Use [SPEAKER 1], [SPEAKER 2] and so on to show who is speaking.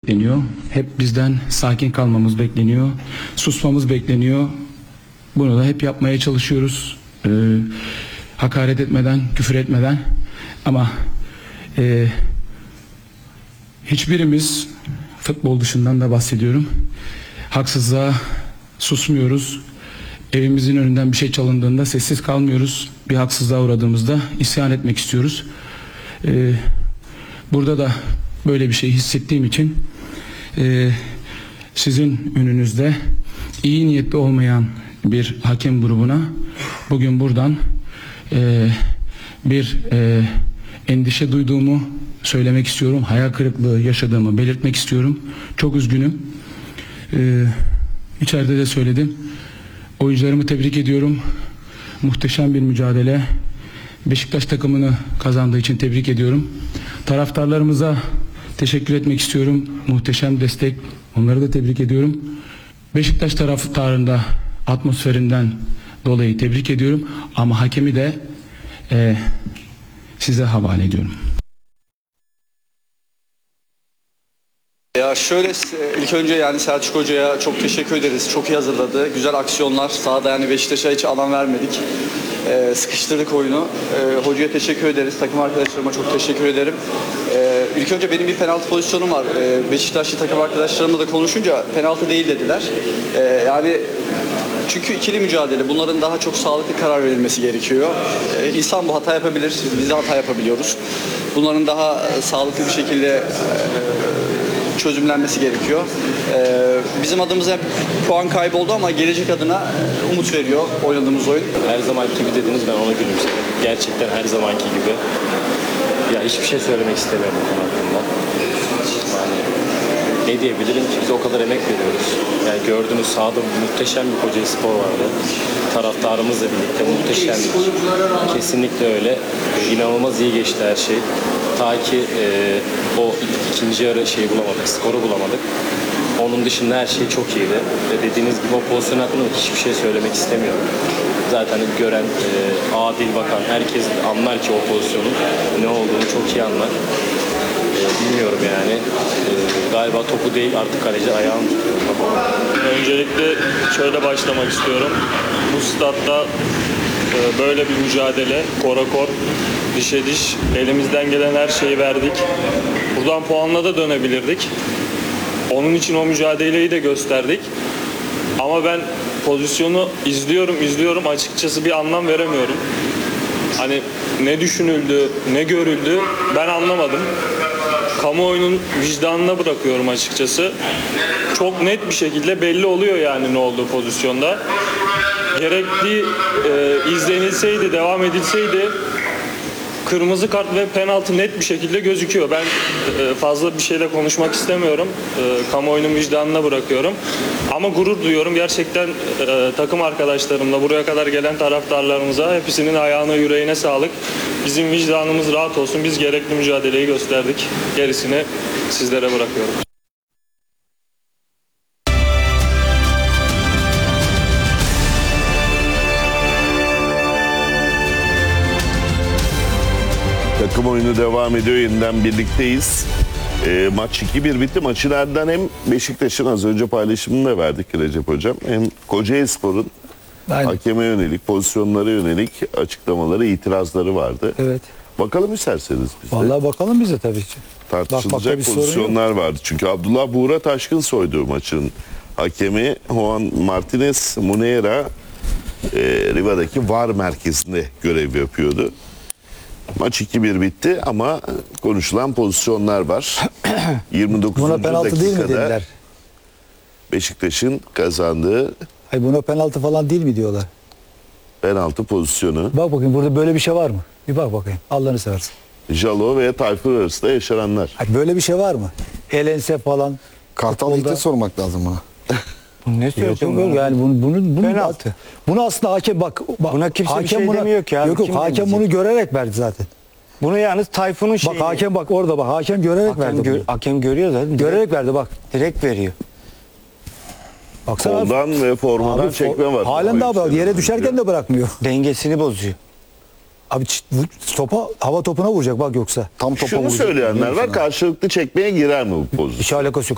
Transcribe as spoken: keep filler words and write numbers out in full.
[SPEAKER 1] bekleniyor. Hep bizden sakin kalmamız bekleniyor. Susmamız bekleniyor. Bunu da hep yapmaya çalışıyoruz. Ee, hakaret etmeden, küfür etmeden. Ama e, hiçbirimiz, futbol dışından da bahsediyorum, haksızlığa susmuyoruz. Evimizin önünden bir şey çalındığında sessiz kalmıyoruz. Bir haksızlığa uğradığımızda isyan etmek istiyoruz. Ee, burada da böyle bir şey hissettiğim için e, sizin önünüzde iyi niyetli olmayan bir hakem grubuna bugün buradan e, bir e, endişe duyduğumu söylemek istiyorum. Hayal kırıklığı yaşadığımı belirtmek istiyorum. Çok üzgünüm. Ee, içeride de söyledim. Oyuncularımı tebrik ediyorum. Muhteşem bir mücadele. Beşiktaş takımını kazandığı için tebrik ediyorum. Taraftarlarımıza teşekkür etmek istiyorum. Muhteşem destek. Onları da tebrik ediyorum. Beşiktaş taraftarında atmosferinden dolayı tebrik ediyorum. Ama hakemi de e, size havale ediyorum.
[SPEAKER 2] Ya şöyle, ilk önce yani Selçuk Hoca'ya çok teşekkür ederiz. Çok iyi hazırladı. Güzel aksiyonlar. Sahada yani Beşiktaş'a hiç alan vermedik. Ee, sıkıştırdık oyunu. Ee, hocaya teşekkür ederiz. Takım arkadaşlarıma çok teşekkür ederim. Ee, ilk önce benim bir penaltı pozisyonum var. Ee, Beşiktaşlı takım arkadaşlarımla da konuşunca penaltı değil dediler. Ee, yani çünkü ikili mücadele. Bunların daha çok sağlıklı karar verilmesi gerekiyor. Ee, insan bu hata yapabilir. Biz de hata yapabiliyoruz. Bunların daha sağlıklı bir şekilde e, çözümlenmesi gerekiyor. Ee, bizim adımıza puan kaybı oldu ama gelecek adına umut veriyor oynadığımız oyun.
[SPEAKER 3] Her zamanki gibi dediniz, ben ona gülümsedim. Gerçekten her zamanki gibi. Ya hiçbir şey söylemek istemiyorum bu konu hakkında. Yani ne diyebilirim ki, biz o kadar emek veriyoruz. Yani gördüğünüz sahada muhteşem bir Kocaelispor vardı. Taraftarımızla birlikte muhteşemdik. Kesinlikle öyle. İnanılmaz iyi geçti her şey. Ta ki e, o ikinci yarı şeyi bulamadık, skoru bulamadık. Onun dışında her şey çok iyiydi. Ve dediğiniz gibi o pozisyon hakkında hiçbir şey söylemek istemiyorum. Zaten gören, e, adil bakan herkes anlar ki o pozisyonun ne olduğunu çok iyi anlar. E, bilmiyorum yani. E, galiba topu değil, artık kaleci ayağını tutuyor.
[SPEAKER 4] Öncelikle şöyle başlamak istiyorum. Bu statta e, böyle bir mücadele, korakor, dişe diş, elimizden gelen her şeyi verdik. Buradan puanla da dönebilirdik. Onun için o mücadeleyi de gösterdik. Ama ben pozisyonu izliyorum, izliyorum. Açıkçası bir anlam veremiyorum. Hani ne düşünüldü, ne görüldü ben anlamadım. Kamuoyunun vicdanına bırakıyorum açıkçası. Çok net bir şekilde belli oluyor yani ne olduğu pozisyonda. Gerekli e, izlenilseydi, devam edilseydi kırmızı kart ve penaltı net bir şekilde gözüküyor. Ben e, fazla bir şeyle konuşmak istemiyorum. E, kamuoyunun vicdanına bırakıyorum. Ama gurur duyuyorum. Gerçekten e, takım arkadaşlarımla, buraya kadar gelen taraftarlarımıza hepsinin ayağına, yüreğine sağlık. Bizim vicdanımız rahat olsun. Biz gerekli mücadeleyi gösterdik. Gerisini sizlere bırakıyorum.
[SPEAKER 5] Takım oyunu devam ediyor. Yeniden birlikteyiz. E, maç iki bir bitti. Maçın ardından hem Beşiktaş'ın az önce paylaşımını da verdik Recep Hocam. Hem Kocaelispor'un hakeme yönelik, pozisyonlara yönelik açıklamaları, itirazları vardı.
[SPEAKER 6] Evet.
[SPEAKER 5] Bakalım isterseniz biz de.
[SPEAKER 6] Vallahi bakalım bize tabii ki.
[SPEAKER 5] Tartışılacak
[SPEAKER 6] bak, bak,
[SPEAKER 5] pozisyonlar vardı. Çünkü Abdullah Buğra Taşkınsoy'du maçın hakemi. Juan Martinez Muneira e, Riva'daki V A R merkezinde görev yapıyordu. Maç iki bir bitti ama konuşulan pozisyonlar var. yirmi dokuzuncu
[SPEAKER 6] Buna penaltı değil mi
[SPEAKER 5] dakikada
[SPEAKER 6] dediler?
[SPEAKER 5] Beşiktaş'ın kazandığı
[SPEAKER 6] Hayır, buna penaltı falan değil mi diyorlar.
[SPEAKER 5] penaltı pozisyonu.
[SPEAKER 6] Bak bakayım, burada böyle bir şey var mı? Bir bak bakayım. Allah'ını seversen.
[SPEAKER 5] Jalo ve Tayfur arasında yaşananlar.
[SPEAKER 6] Hayır, böyle bir şey var mı? El ense falan.
[SPEAKER 7] Kartal Yiğit'e sormak lazım buna.
[SPEAKER 8] Ne
[SPEAKER 6] Yok,
[SPEAKER 8] söyleyeceğim
[SPEAKER 6] yok, yani bunu, bunu, bunu,
[SPEAKER 8] Penaltı.
[SPEAKER 6] bunu aslında hakem bak, bak
[SPEAKER 8] Buna kimse bir
[SPEAKER 6] hakem
[SPEAKER 8] şey
[SPEAKER 6] buna,
[SPEAKER 8] demiyor ki abi,
[SPEAKER 6] Yok yok,
[SPEAKER 8] kim
[SPEAKER 6] hakem
[SPEAKER 8] demeyecek?
[SPEAKER 6] bunu görerek verdi zaten.
[SPEAKER 8] Bunu yalnız Tayfun'un şeyi.
[SPEAKER 6] Bak hakem bak orada bak, hakem görerek
[SPEAKER 8] hakem,
[SPEAKER 6] verdi.
[SPEAKER 8] gör,
[SPEAKER 6] bunu.
[SPEAKER 8] hakem görüyor zaten. Direkt,
[SPEAKER 6] Görerek verdi bak.
[SPEAKER 8] direkt veriyor.
[SPEAKER 6] Baksana.
[SPEAKER 5] Koldan ve formadan
[SPEAKER 6] Abi,
[SPEAKER 5] çekme var.
[SPEAKER 6] halen daha bak, yere düşerken de bırakmıyor.
[SPEAKER 8] Dengesini bozuyor.
[SPEAKER 6] Abi ç- bu topa, hava topuna vuracak bak yoksa.
[SPEAKER 7] Tam topa
[SPEAKER 5] Şunu
[SPEAKER 7] vuracak.
[SPEAKER 5] söyleyenler
[SPEAKER 7] Biliyor
[SPEAKER 5] var.
[SPEAKER 7] musun?
[SPEAKER 5] Karşılıklı çekmeye girer mi bu pozisyon?
[SPEAKER 6] Hiç alakası yok.